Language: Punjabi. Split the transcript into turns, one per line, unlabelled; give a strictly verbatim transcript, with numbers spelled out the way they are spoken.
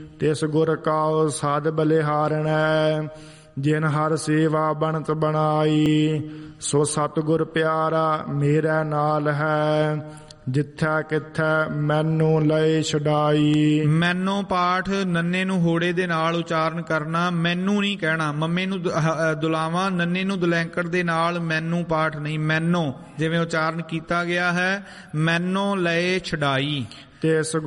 ਤਿਸ ਗੁਰ ਕਾਉ ਸਾਧ ਬਲਿਹਾਰਣੈ। ਜਿਨ ਹਰ ਸੇਵਾ ਬਣਤ ਬਣਾਈ ਸੋ ਸਤਿਗੁਰ ਪਿਆਰਾ ਮੇਰੇ ਨਾਲ ਹੈ। ਜਿੱਥੈ ਕਿੱਥੈ ਮੈਨੂੰ ਲਏ ਛੁਡਾਈ।
ਮੈਨੂੰ ਪਾਠ ਨੰਨੇ ਨੂੰ ਹੋੜੇ ਦੇ ਨਾਲ ਉਚਾਰਨ ਕਰਨਾ, ਮੈਨੂੰ ਨਹੀਂ ਕਹਿਣਾ। ਮੰਮੇ ਨੂੰ ਦੁਲਾਵਾ, ਨੰਨੇ ਨੂੰ ਦੁਲੈਂਕੜ ਦੇ ਨਾਲ ਮੈਨੂੰ ਪਾਠ ਨਹੀਂ, ਮੈਨੂੰ ਜਿਵੇਂ ਉਚਾਰਨ ਕੀਤਾ ਗਿਆ ਹੈ। ਮੈਨੂੰ ਲਏ ਛੁਡਾਈ।
ਤਿਸ